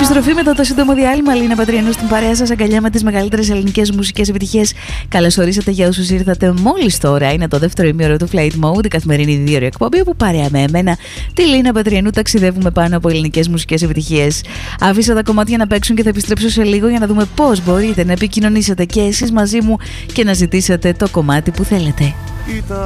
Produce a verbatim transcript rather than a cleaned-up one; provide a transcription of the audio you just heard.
Επιστροφή μετά το σύντομο διάλειμμα. Λίνα Πατριανού στην παρέα σας, αγκαλιά με τις μεγαλύτερες ελληνικές μουσικές επιτυχίες. Καλώς ορίσατε για όσους ήρθατε μόλις τώρα. Είναι το δεύτερο ημίωρο του Flight Mode, η καθημερινή δύο εκπομπή όπου παρέα με εμένα, τη Λίνα Πατριανού, ταξιδεύουμε πάνω από ελληνικές μουσικές επιτυχίες. Άφησα τα κομμάτια να παίξουν και θα επιστρέψω σε λίγο για να δούμε πώς μπορείτε να επικοινωνήσετε και εσείς μαζί μου και να ζητήσετε το κομμάτι που θέλετε.